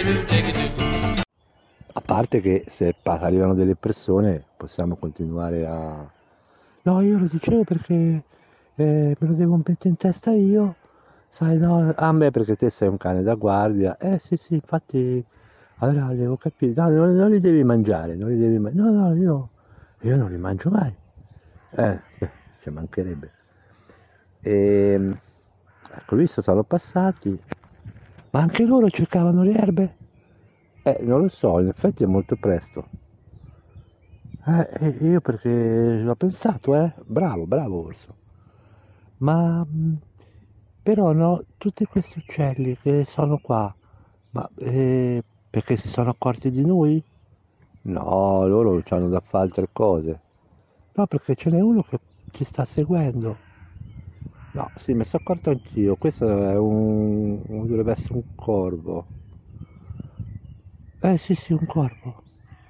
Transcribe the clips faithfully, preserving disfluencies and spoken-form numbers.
A parte che se pa- arrivano delle persone possiamo continuare a... No, io lo dicevo perché eh, me lo devo mettere in testa io, sai, no, a me perché te sei un cane da guardia. Eh sì, sì, infatti, allora devo capire, no, non, non li devi mangiare, non li devi mangiare. No, no, io, io non li mangio mai. Eh, beh, ci mancherebbe. E, ecco, visto, sono passati, ma anche loro cercavano le erbe? Eh, non lo so, in effetti è molto presto. Eh, eh, io perché l'ho pensato, eh, bravo, bravo Orso. Ma mh, però no, tutti questi uccelli che sono qua, ma eh, perché si sono accorti di noi? No, loro hanno da fare altre cose. No, perché ce n'è uno che ci sta seguendo. No, sì, mi sono accorto anch'io. Questo è un... dovrebbe essere un corvo. Eh sì, sì, un corvo.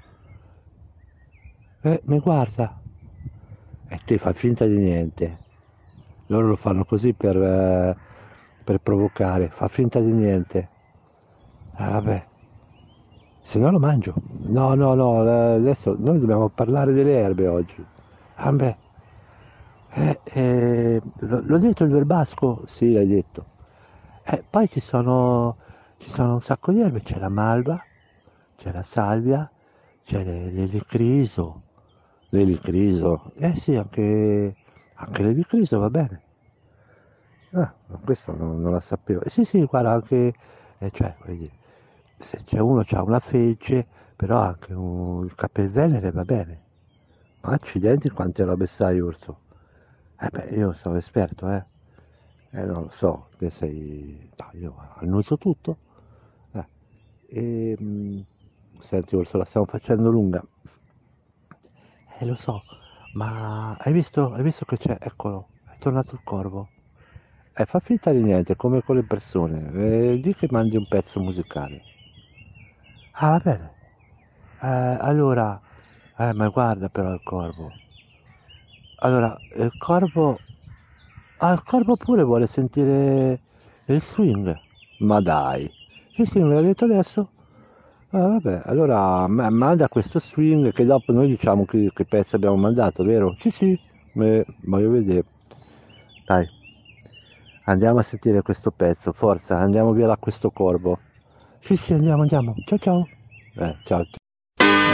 Eh, mi guarda. E te fai finta di niente. Loro lo fanno così per, eh, per provocare. Fa finta di niente. Ah, vabbè. Se no lo mangio. No, no, no, eh, adesso noi dobbiamo parlare delle erbe oggi. Ah, beh. Eh, eh, l- l'ho detto il verbasco? Sì, l'hai detto. Eh, poi ci sono, ci sono un sacco di erbe, c'è la malva, c'è la salvia, c'è le- l'elicriso. L'elicriso, eh sì, anche, anche l'elicriso va bene. Ah, ma questo non, non la sapevo. Eh, sì, sì, guarda, anche, eh, cioè, vedi, se c'è uno ha una fece, però anche un, il capelvenere va bene. Ma accidenti quante robe sai, Urso. Eh beh, io sono esperto, eh. Eh, non lo so, te sei... no, io annuso tutto. Eh, e, mh, senti, Urso, la stiamo facendo lunga. Eh, lo so, ma hai visto, hai visto che c'è? Eccolo, è tornato il corvo. Eh, fa finta di niente, come con le persone. Eh, di che mandi un pezzo musicale. Ah, va bene. Eh, allora, eh, ma guarda però il corvo. Allora, il corvo... Ah, il corvo pure vuole sentire il swing. Ma dai. Sì, sì, me l'ha detto adesso. Ah, vabbè, allora ma- manda questo swing che dopo noi diciamo che, che pezzo abbiamo mandato, vero? Sì, sì, me- voglio vedere. Dai, andiamo a sentire questo pezzo, forza, andiamo via da questo corvo. Sì, sì, andiamo, andiamo. Ciao, ciao. Eh, ciao.